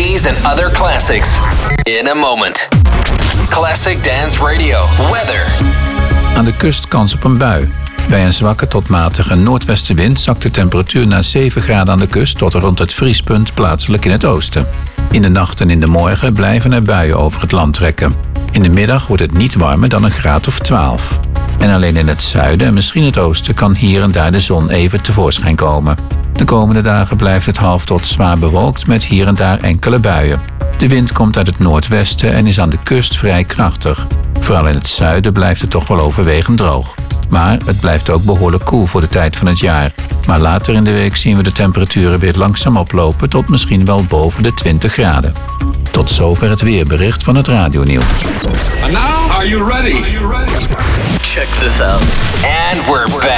These and other classics in a moment. Classic Dance Radio. Weather. Aan de kust kans op een bui. Bij een zwakke tot matige noordwestenwind zakt de temperatuur naar 7 graden aan de kust tot rond het vriespunt plaatselijk in het oosten. In de nacht en in de morgen blijven er buien over het land trekken. In de middag wordt het niet warmer dan een graad of 12. En alleen in het zuiden en misschien het oosten kan hier en daar de zon even tevoorschijn komen. De komende dagen blijft het half tot zwaar bewolkt met hier en daar enkele buien. De wind komt uit het noordwesten en is aan de kust vrij krachtig. Vooral in het zuiden blijft het toch wel overwegend droog. Maar het blijft ook behoorlijk koel voor de tijd van het jaar. Maar later in de week zien we de temperaturen weer langzaam oplopen tot misschien wel boven de 20 graden. Tot zover het weerbericht van het radionieuws. And now, are you ready? Check this out. And we're back.